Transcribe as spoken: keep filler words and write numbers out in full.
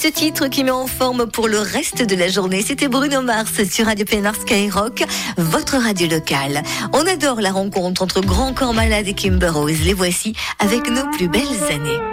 ce titre qui met en forme pour le reste de la journée. C'était Bruno Mars sur Radio P N R Skyrock, votre radio locale. On adore la rencontre entre Grand Corps Malade et Kimber Rose. Les voici avec nos plus belles années.